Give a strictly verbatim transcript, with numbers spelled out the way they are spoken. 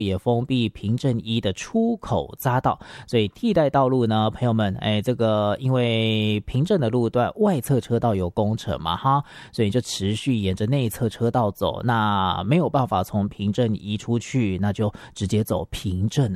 也封闭平镇一的出口匝道，所以替代道路呢，朋友们，哎，这个因为平镇的路段外侧车道有工程嘛，哈，所以就持续沿着内侧车道走，那没有办法从平镇一出去，那就直接走平镇